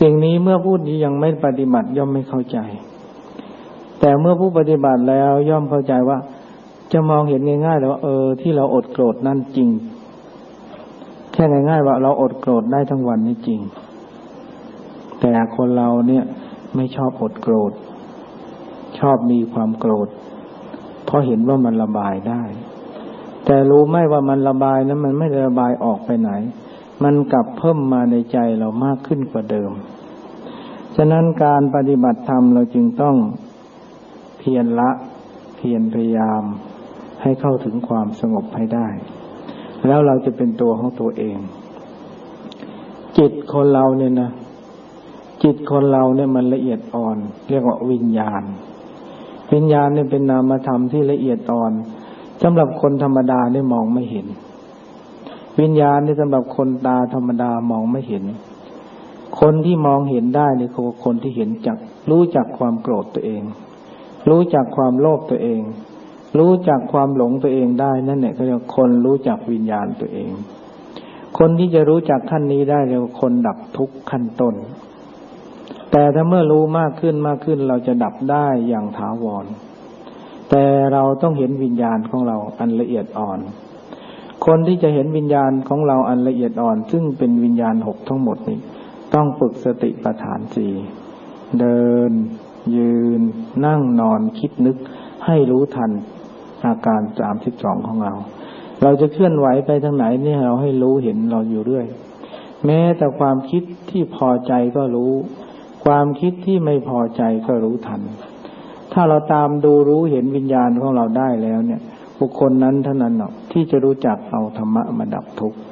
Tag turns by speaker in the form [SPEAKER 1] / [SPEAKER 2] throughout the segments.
[SPEAKER 1] สิ่งนี้เมื่อผู้ที่ยังไม่ปฏิบัติย่อมไม่เข้าใจแต่เมื่อผู้ปฏิบัติแล้วย่อมเข้าใจว่าจะมองเห็นง่ายๆเลยว่าที่เราอดโกรธนั่นจริงแค่ง่ายๆว่าเราอดโกรธได้ทั้งวันนี่จริงแต่คนเราเนี่ยไม่ชอบอดโกรธชอบมีความโกรธเพราะเห็นว่ามันระบายได้แต่รู้ไหมว่ามันระบายนั้นมันไม่ได้ระบายออกไปไหนมันกลับเพิ่มมาในใจเรามากขึ้นกว่าเดิมฉะนั้นการปฏิบัติธรรมเราจึงต้องเพียรละเพียรพยายามให้เข้าถึงความสงบให้ได้แล้วเราจะเป็นตัวของตัวเองจิตคนเราเนี่ยนะจิตคนเราเนี่ยมันละเอียดอ่อนเรียกว่าวิญญาณวิญญาณเนี่ยเป็นนามธรรมที่ละเอียดอ่อนสำหรับคนธรรมดาเนี่ยมองไม่เห็นวิญญาณนี่สำหรับคนตาธรรมดามองไม่เห็นคนที่มองเห็นได้นี่คือคนที่เห็นจักรู้จักความโกรธตัวเองรู้จักความโลภตัวเองรู้จักความหลงตัวเองได้นั่นแหละก็เรียกคนรู้จักวิญญาณตัวเองคนที่จะรู้จักขั้นนี้ได้เรียกว่าคนดับทุกข์ขั้นต้นแต่ถ้าเมื่อรู้มากขึ้นเราจะดับได้อย่างถาวรแต่เราต้องเห็นวิญญาณของเราอันละเอียดอ่อนคนที่จะเห็นวิญญาณของเราอันละเอียดอ่อนซึ่งเป็นวิญญาณ6ทั้งหมดนี้ต้องฝึกสติปัฏฐาน4เดินยืนนั่งนอนคิดนึกให้รู้ทันอาการ32ของเราจะเคลื่อนไหวไปทางไหนเนี่ยเราให้รู้เห็นเราอยู่เรื่อยแม้แต่ความคิดที่พอใจก็รู้ความคิดที่ไม่พอใจก็รู้ทันถ้าเราตามดูรู้เห็นวิญญาณของเราได้แล้วเนี่ยบุคคลนั้นเท่านั้นที่จะรู้จักเอาธรรมะมาดับทุกข์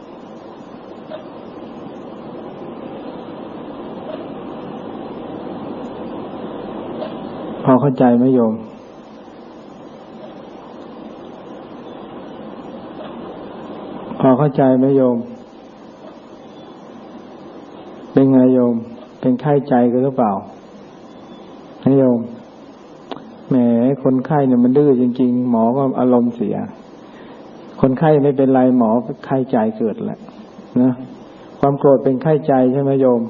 [SPEAKER 1] พอเข้าใจไหมโยมพอเข้าใจไหมโยมเป็นไงโยมเป็นไข้ใจกันหรือเปล่าให้โยมแหมคนไข้เนี่ยมันดื้อจริงๆหมอก็อารมณ์เสียคนไข้ไม่เป็นไรหมอไข้ใจเกิดแหละนะความโกรธเป็นไข้ใจใช่ไหมโยม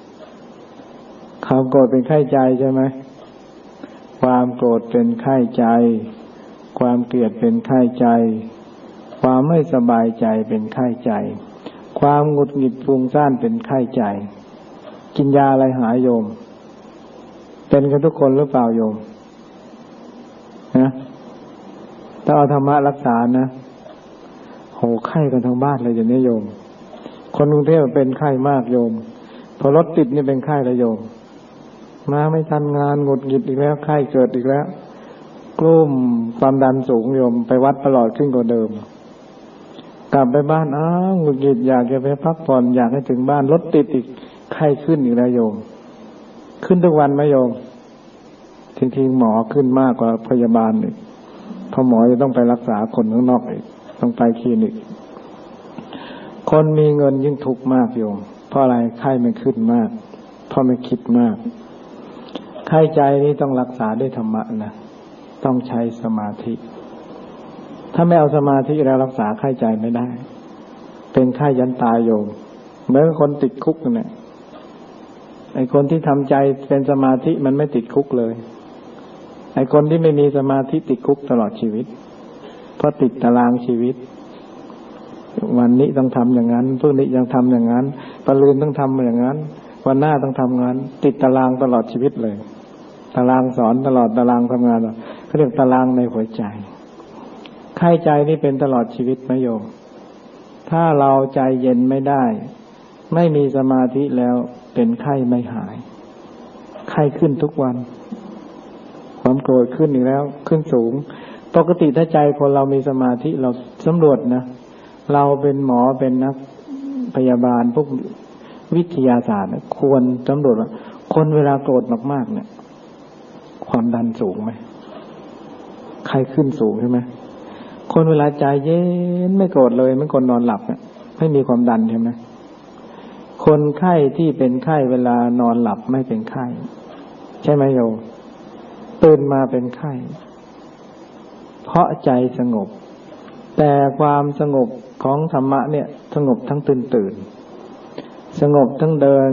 [SPEAKER 1] ความโกรธเป็นไข้ใจใช่ไหมความโกรธเป็นไข้ใจความเกลียดเป็นไข้ใจความไม่สบายใจเป็นไข้ใจความหงุดหงิดฟุ้งซ่านเป็นไข้ใจกินยาอะไรหายโยมเป็นกันทุกคนหรือเปล่าโยมนะต้องเอาธรรมะรักษานะโหไข้กันทั้งบ้านเลยอย่างนี้โยมคนกรุงเทพเป็นไข้มากโยมพอรถติดนี่เป็นไข้แล้วโยมมาไม่ทันงานหงุดหงิดอีกแล้วไข้เกิดอีกแล้วกลุ้มความดันสูงโยมไปวัดตลอดขึ้นกว่าเดิมกลับไปบ้านหงุดหงิดอยากจะไปพักผ่อนอยากให้ถึงบ้านรถติดอีกไข้ขึ้นอีกแล้วโยมขึ้นทุกวันไหมโยมทิ้งหมอขึ้นมากกว่าพยาบาลอีกเพราะหมอจะต้องไปรักษาคนข้างนอกอีกต้องไปคลินิกคนมีเงินยิ่งทุกข์มากโยมเพราะอะไรไข้มันขึ้นมากเพราะไม่คิดมากไข้ใจนี้ต้องรักษาด้วยธรรมะนะต้องใช้สมาธิถ้าไม่เอาสมาธิแล้วรักษาไข้ใจไม่ได้เป็นไข้ยันตายโยมเหมือนคนติดคุกเนี่ยไอ้คนที่ทำใจเป็นสมาธิมันไม่ติดคุกเลยไอ้คนที่ไม่มีสมาธิติดคุกตลอดชีวิตเพราะติดตารางชีวิตวันนี้ต้องทำอย่างนั้นพรุ่งนี้ยังทำอย่างนั้นปะรืนต้องทำอย่างนั้นวันหน้าต้องทำงานติดตารางตลอดชีวิตเลยตารางสอนตลอดตารางทำงานเขาเรียกตารางในหัวใจไข้ใจนี่เป็นตลอดชีวิตไหมโยมถ้าเราใจเย็นไม่ได้ไม่มีสมาธิแล้วเป็นไข้ไม่หายไข้ขึ้นทุกวันความโกรธขึ้นอีกแล้วขึ้นสูงปกติถ้าใจคนเรามีสมาธิเราสำรวจนะเราเป็นหมอเป็นนักพยาบาลพวกวิทยาศาสตร์ควรสำรวจว่าคนเวลาโกรธมากๆเนี่ยความดันสูงไหมไข้ขึ้นสูงใช่ไหมคนเวลาใจเย็นไม่โกรธเลยไม่คนนอนหลับเนี่ยไม่มีความดันใช่ไหมคนไข้ที่เป็นไข้เวลานอนหลับไม่เป็นไข้ใช่ไหมโยมตื่นมาเป็นไข้เพราะใจสงบแต่ความสงบของธรรมะเนี่ยสงบทั้งตื่นสงบทั้งเดิน